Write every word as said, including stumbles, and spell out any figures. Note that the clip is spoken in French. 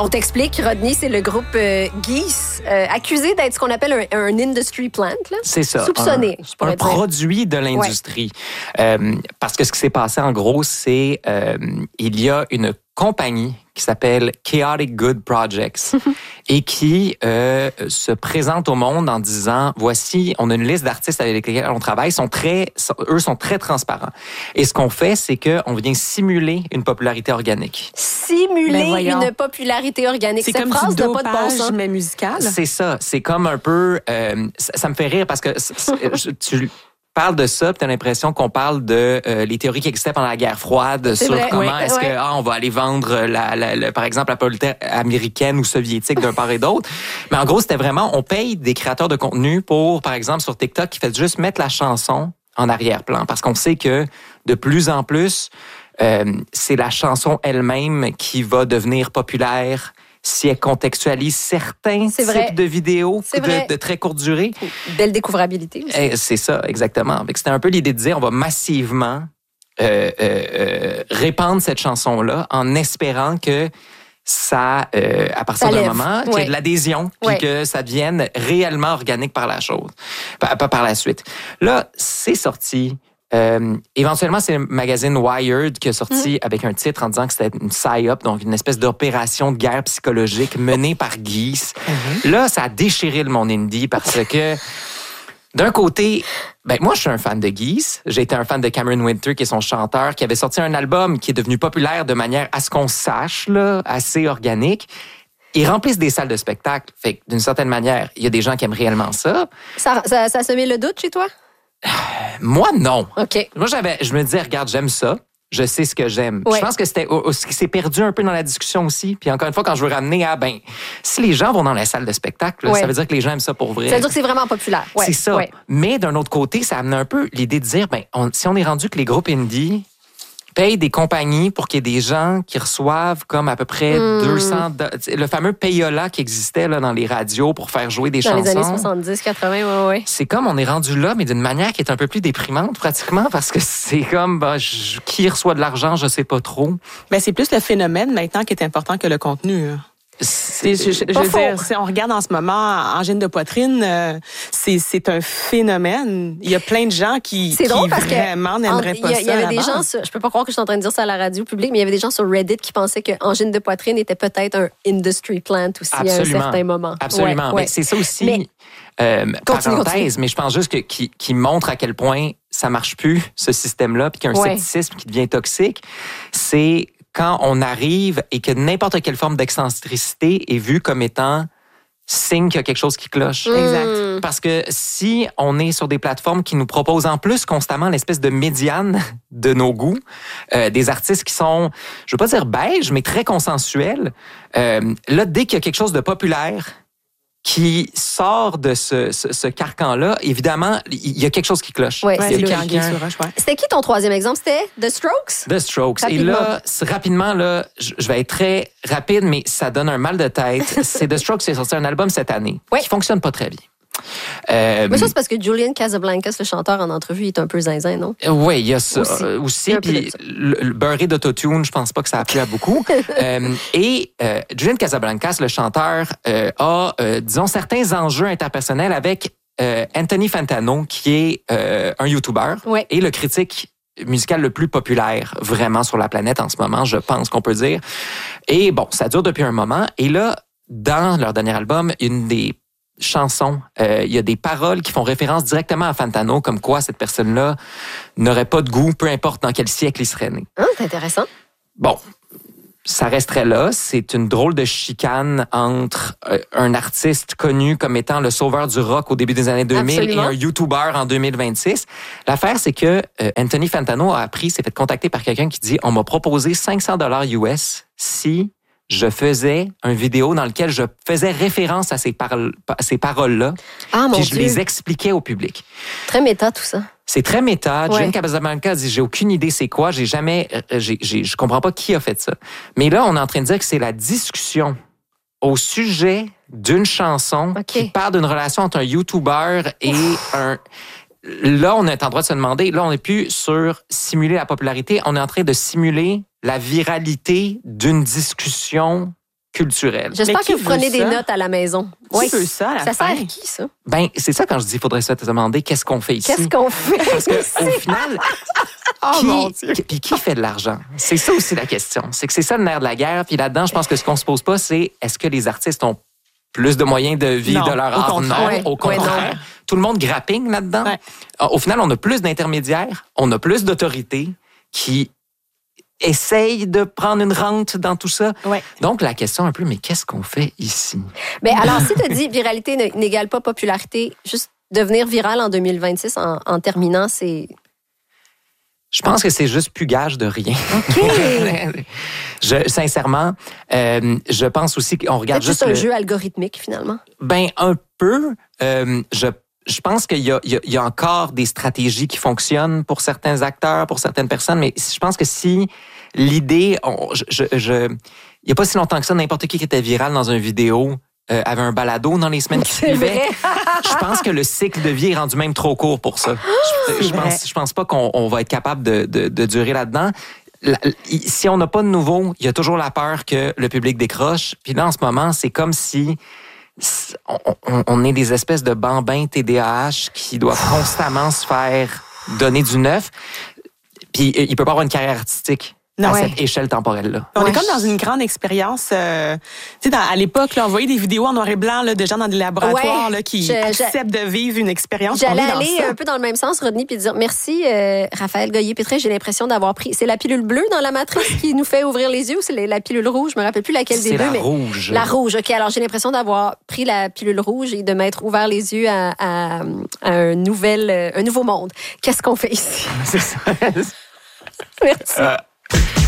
On t'explique, Rodney, c'est le groupe euh, Geese, euh, accusé d'être ce qu'on appelle un, un industry plant. Là. C'est ça. Soupçonné, un, je pourrais un dire. produit de l'industrie. Ouais. Euh, parce que ce qui s'est passé, en gros, c'est euh, il y a une compagnie qui s'appelle Chaotic Good Projects et qui euh, se présente au monde en disant, voici, on a une liste d'artistes avec lesquels on travaille, sont très, sont, eux sont très transparents. Et ce qu'on fait, c'est qu'on vient simuler une popularité organique. Simuler ben une popularité organique. C'est Cette comme phrase du n'a pas de bon sens. mais musical. C'est ça. C'est comme un peu... Euh, ça, ça me fait rire parce que tu... parle de ça, puis t'as l'impression qu'on parle de euh, les théories qui existaient pendant la guerre froide c'est sur vrai, comment oui, est-ce ouais. que ah, on va aller vendre la, la, la par exemple la politique américaine ou soviétique d'un part et d'autre. Mais en gros, c'était vraiment on paye des créateurs de contenu pour par exemple sur TikTok qui fait juste mettre la chanson en arrière-plan parce qu'on sait que de plus en plus euh, c'est la chanson elle-même qui va devenir populaire. Si elle contextualise certains c'est types vrai. de vidéos de, de très courte durée. Belle découvrabilité aussi. Et c'est ça, exactement. C'était un peu l'idée de dire on va massivement euh, euh, répandre cette chanson-là en espérant que ça, euh, à partir d'un moment, qu'il y ait de l'adhésion puis ouais. que ça devienne réellement organique par la chose, pas par, par la suite. Là, c'est sorti. Euh, éventuellement, c'est le magazine Wired qui a sorti mmh. avec un titre en disant que c'était une psy-op, donc une espèce d'opération de guerre psychologique menée par Geese. Mmh. Là, ça a déchiré le monde indie parce que, d'un côté, ben moi, je suis un fan de Geese. J'ai été un fan de Cameron Winter, qui est son chanteur, qui avait sorti un album qui est devenu populaire de manière à ce qu'on sache, là, assez organique. Ils remplissent des salles de spectacle. Fait que, d'une certaine manière, il y a des gens qui aiment réellement ça. Ça, ça, ça semait le doute chez toi? Moi, non. OK. Moi, j'avais, je me disais, regarde, j'aime ça. Je sais ce que j'aime. Ouais. Je pense que c'était ce qui s'est perdu un peu dans la discussion aussi. Puis encore une fois, quand je veux ramener à, ben, si les gens vont dans la salle de spectacle, ouais. ça veut dire que les gens aiment ça pour vrai. Ça veut dire que c'est vraiment populaire. Ouais. C'est ça. Ouais. Mais d'un autre côté, ça amène un peu l'idée de dire, ben, on, si on est rendu que les groupes indie payent des compagnies pour qu'il y ait des gens qui reçoivent comme à peu près mmh. deux cents... Le fameux payola qui existait là, dans les radios pour faire jouer des dans chansons. Dans les années soixante-dix quatre-vingts, oui, oui. C'est comme on est rendu là, mais d'une manière qui est un peu plus déprimante pratiquement parce que c'est comme ben, je, qui reçoit de l'argent, je sais pas trop. Ben, c'est plus le phénomène maintenant qui est important que le contenu. C'est, je, je, je veux dire, si on regarde en ce moment angine de poitrine, euh, c'est, c'est un phénomène. Il y a plein de gens qui, c'est drôle qui parce vraiment que n'aimeraient pas ça. Il y avait des gens, sur, je peux pas croire que je suis en train de dire ça à la radio publique, mais il y avait des gens sur Reddit qui pensaient que angine de poitrine était peut-être un industry plant aussi. Absolument. À un certain moment. Absolument. Ouais, ouais. Mais c'est ça aussi. Mais, euh, continue, parenthèse, continue. mais je pense juste que qui, qui montre à quel point ça marche plus ce système-là, puis qu'il y a un ouais. scepticisme qui devient toxique. C'est quand on arrive et que n'importe quelle forme d'excentricité est vue comme étant signe qu'il y a quelque chose qui cloche. Mmh. Exact. Parce que si on est sur des plateformes qui nous proposent en plus constamment l'espèce de médiane de nos goûts, euh, des artistes qui sont, je veux pas dire beige, mais très consensuels, euh, là, dès qu'il y a quelque chose de populaire qui sort de ce, ce, ce carcan-là, évidemment, il y a quelque chose qui cloche. Ouais, ouais, c'est quelqu'un. C'était qui ton troisième exemple? C'était The Strokes? The Strokes. Rapidement. Et là, rapidement, là, je vais être très rapide, mais ça donne un mal de tête. C'est The Strokes qui a sorti un album cette année ouais. qui fonctionne pas très bien. Euh, mais ça, c'est parce que Julian Casablancas, le chanteur, en entrevue, il est un peu zinzin, non? Oui, il y a ça aussi. Euh, aussi puis le, le beurré d'autotune, je pense pas que ça a plu à beaucoup. euh, et euh, Julian Casablancas, le chanteur, euh, a, euh, disons, certains enjeux interpersonnels avec euh, Anthony Fantano, qui est euh, un YouTuber ouais. et le critique musical le plus populaire vraiment sur la planète en ce moment, je pense qu'on peut dire. Et bon, ça dure depuis un moment. Et là, dans leur dernier album, une des chansons, euh, il y a des paroles qui font référence directement à Fantano, comme quoi cette personne-là n'aurait pas de goût, peu importe dans quel siècle il serait né. Ah, c'est intéressant. Bon, ça resterait là. C'est une drôle de chicane entre euh, un artiste connu comme étant le sauveur du rock au début des années deux mille Absolument. Et un YouTuber en deux mille vingt-six. L'affaire, c'est que euh, Anthony Fantano a appris, s'est fait contacter par quelqu'un qui dit « On m'a proposé cinq cents dollars U S si je faisais une vidéo dans laquelle je faisais référence à ces, paroles, à ces paroles-là, ah, puis mon je Dieu. les expliquais au public. » Très méta, tout ça. C'est très méta. Ouais. Julian Casablancas dit, j'ai aucune idée c'est quoi, j'ai jamais, j'ai, j'ai, je comprends pas qui a fait ça. Mais là, on est en train de dire que c'est la discussion au sujet d'une chanson okay. qui parle d'une relation entre un YouTuber et un... Là, on est en droit de se demander, là, on n'est plus sur simuler la popularité, on est en train de simuler la viralité d'une discussion culturel. J'espère que vous prenez des notes à la maison. Qui oui. veut ça à la Ça fin? sert à qui, ça? Ben, c'est ça quand je dis qu'il faudrait se demander qu'est-ce qu'on fait ici. Qu'est-ce qu'on fait Parce qu'au final, oh, qui, mon Dieu. Puis qui fait de l'argent? C'est ça aussi la question. C'est que c'est ça le nerf de la guerre. Puis là-dedans, je pense que ce qu'on se pose pas, c'est est-ce que les artistes ont plus de moyens de vie non, de leur art? Non, ouais, au contraire. Ouais, non. Tout le monde grappine là-dedans. Ouais. Au final, on a plus d'intermédiaires, on a plus d'autorités qui essayent de prendre une rente dans tout ça. Ouais. Donc, la question un peu, mais qu'est-ce qu'on fait ici? Ben, alors, si tu as dit viralité n'égale pas popularité, juste devenir viral en deux mille vingt-six en, en terminant, c'est... Je pense que c'est juste plus gage de rien. OK. je, sincèrement, euh, je pense aussi qu'on regarde c'est juste... juste un le... jeu algorithmique, finalement. Ben, un peu. Euh, je Je pense qu'il y a, il y, a, il y a encore des stratégies qui fonctionnent pour certains acteurs, pour certaines personnes, mais je pense que si l'idée, on, je, je, je, il n'y a pas si longtemps que ça, n'importe qui qui était viral dans une vidéo euh, avait un balado dans les semaines qui suivaient. Je pense que le cycle de vie est rendu même trop court pour ça. Je, je pense, je pense pas qu'on on va être capable de, de, de durer là-dedans. La, si on n'a pas de nouveau, il y a toujours la peur que le public décroche. Puis là, en ce moment, c'est comme si On, on, on est des espèces de bambins T D A H qui doivent constamment se faire donner du neuf. Puis il peut pas avoir une carrière artistique non, à ouais. cette échelle temporelle-là. On ouais. est comme dans une grande expérience. Euh, tu sais, à l'époque, là, on voyait des vidéos en noir et blanc là, de gens dans des laboratoires ouais. là, qui je, acceptent je, de vivre une expérience. J'allais aller un peu dans le même sens, Rodney, puis dire merci, euh, Raphaël Goyer-Pétré. J'ai l'impression d'avoir pris... C'est la pilule bleue dans la matrice qui nous fait ouvrir les yeux ou c'est la pilule rouge? Je me rappelle plus laquelle c'est des deux. C'est la mais rouge. La rouge, OK. Alors, j'ai l'impression d'avoir pris la pilule rouge et de m'être ouvert les yeux à, à, à un, nouvel, un nouveau monde. Qu'est-ce qu'on fait ici? C'est ça. Merci. Euh...